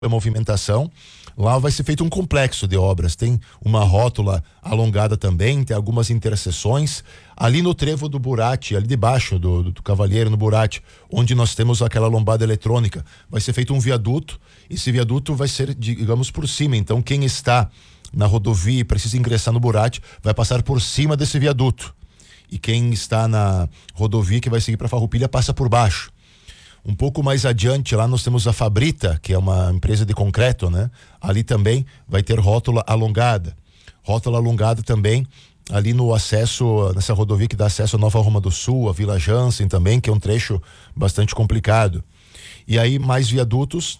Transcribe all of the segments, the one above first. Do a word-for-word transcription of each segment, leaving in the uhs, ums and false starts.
a movimentação. Lá vai ser feito um complexo de obras, tem uma rótula alongada também, tem algumas interseções. Ali no trevo do Burati, ali debaixo do, do, do Cavalheiro, no Burati, onde nós temos aquela lombada eletrônica, vai ser feito um viaduto. Esse viaduto vai ser, digamos, por cima. Então, quem está na rodovia e precisa ingressar no Burati, vai passar por cima desse viaduto. E quem está na rodovia que vai seguir para Farroupilha, passa por baixo. Um pouco mais adiante, lá nós temos a Fabrita, que é uma empresa de concreto, né? Ali também vai ter rótula alongada. Rótula alongada também ali no acesso, nessa rodovia que dá acesso a Nova Roma do Sul, a Vila Jansen também, que é um trecho bastante complicado. E aí mais viadutos,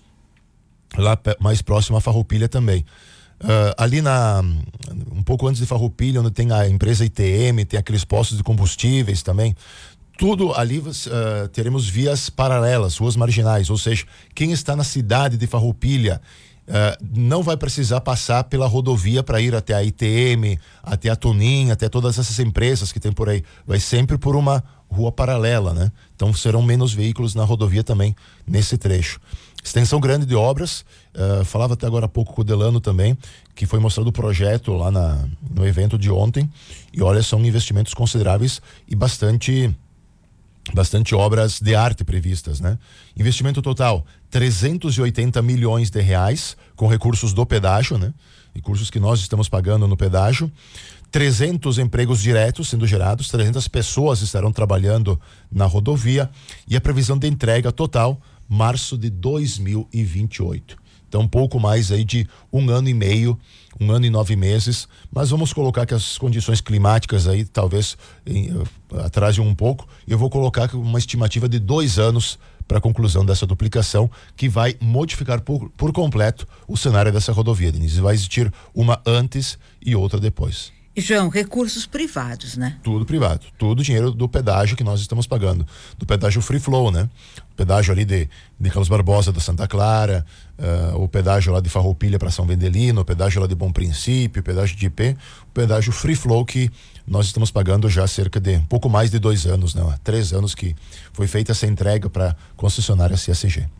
lá mais próximo a Farroupilha também. Uh, ali na, um pouco antes de Farroupilha, onde tem a empresa I T M, tem aqueles postos de combustíveis também. Tudo ali uh, teremos vias paralelas, ruas marginais, ou seja, quem está na cidade de Farroupilha uh, não vai precisar passar pela rodovia para ir até a I T M, até a Tonin, até todas essas empresas que tem por aí. Vai sempre por uma rua paralela, né? Então serão menos veículos na rodovia também nesse trecho. Extensão grande de obras, uh, falava até agora há pouco com o Delano também, que foi mostrado o projeto lá na, no evento de ontem, e olha, são investimentos consideráveis e bastante... bastante obras de arte previstas, né? Investimento total, trezentos e oitenta milhões de reais, com recursos do pedágio, né? Recursos que nós estamos pagando no pedágio. trezentos empregos diretos sendo gerados, trezentas pessoas estarão trabalhando na rodovia, e a previsão de entrega total, março de dois mil e vinte e oito. Então, um pouco mais aí de um ano e meio, um ano e nove meses, mas vamos colocar que as condições climáticas aí talvez em, uh, atrasem um pouco. Eu vou colocar uma estimativa de dois anos para a conclusão dessa duplicação, que vai modificar por, por completo o cenário dessa rodovia, Denise. Vai existir uma antes e outra depois. E, João, recursos privados, né? Tudo privado, tudo dinheiro do pedágio que nós estamos pagando, do pedágio Free Flow, né? O pedágio ali de, de Carlos Barbosa da Santa Clara, uh, o pedágio lá de Farroupilha para São Vendelino, o pedágio lá de Bom Princípio, o pedágio de I P, o pedágio Free Flow que nós estamos pagando já há cerca de um pouco mais de dois anos, né? Há três anos que foi feita essa entrega para concessionária C S G.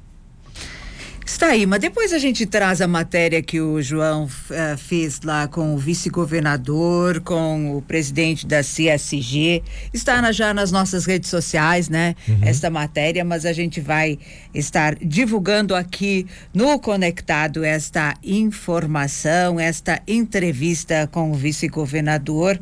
Está aí, mas depois a gente traz a matéria que o João uh, fez lá com o vice-governador, com o presidente da C S G. Está na, já nas nossas redes sociais, né? Uhum. Esta matéria, mas a gente vai estar divulgando aqui no Conectado esta informação, esta entrevista com o vice-governador.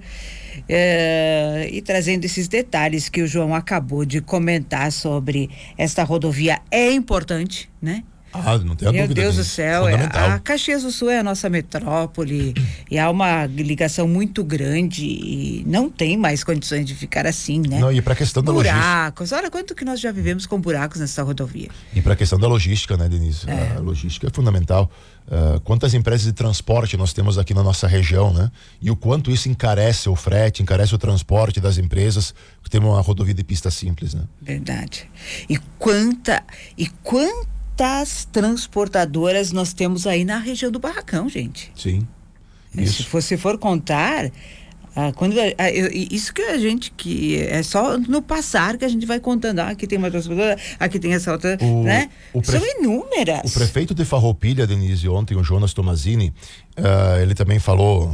Uh, e trazendo esses detalhes que o João acabou de comentar sobre esta rodovia. É importante, né? Ah, não tem a Meu dúvida. Deus do céu, é, a Caxias do Sul é a nossa metrópole e há uma ligação muito grande e não tem mais condições de ficar assim, né? Não, e para a questão da logística. Buracos, olha quanto que nós já vivemos com buracos nessa rodovia. E para a questão da logística, né, Denise? É. A logística é fundamental. Uh, quantas empresas de transporte nós temos aqui na nossa região, né? E o quanto isso encarece o frete, encarece o transporte das empresas, que tem uma rodovia de pista simples, né? Verdade. E quanta, e quanta Quantas transportadoras nós temos aí na região do Barracão, gente? Sim. Isso. Se você for contar, ah, quando, ah, eu, isso que a gente, que é só no passar que a gente vai contando, ah, aqui tem uma transportadora, aqui tem essa outra, o, né? O prefe... São inúmeras. O prefeito de Farroupilha, Denise, ontem, o Jonas Tomazini, uh, ele também falou,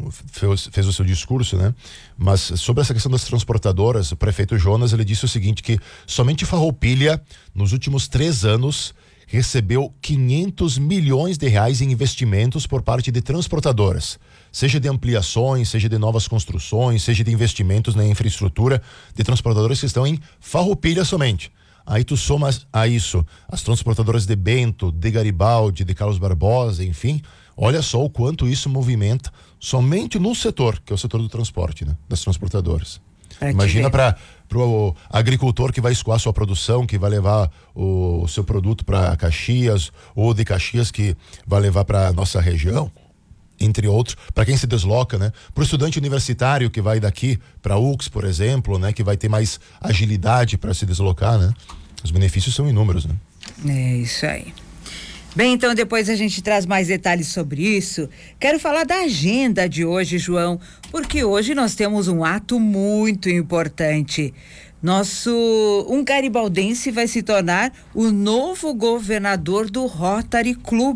fez, fez o seu discurso, né? Mas sobre essa questão das transportadoras, o prefeito Jonas, ele disse o seguinte, que somente Farroupilha, nos últimos três anos, recebeu quinhentos milhões de reais em investimentos por parte de transportadoras, seja de ampliações, seja de novas construções, seja de investimentos na infraestrutura de transportadoras que estão em Farroupilha somente. Aí tu somas a isso as transportadoras de Bento, de Garibaldi, de Carlos Barbosa, enfim, olha só o quanto isso movimenta somente no setor, que é o setor do transporte, né? Das transportadoras. É, imagina para o agricultor que vai escoar sua produção, que vai levar o, o seu produto para Caxias, ou de Caxias que vai levar para nossa região, entre outros, para quem se desloca, né? Para o estudante universitário que vai daqui para U X, por exemplo, né? Que vai ter mais agilidade para se deslocar, né? Os benefícios são inúmeros, né? É isso aí. Bem, então depois a gente traz mais detalhes sobre isso. Quero falar da agenda de hoje, João, porque hoje nós temos um ato muito importante. Nosso um garibaldense vai se tornar o novo governador do Rotary Club.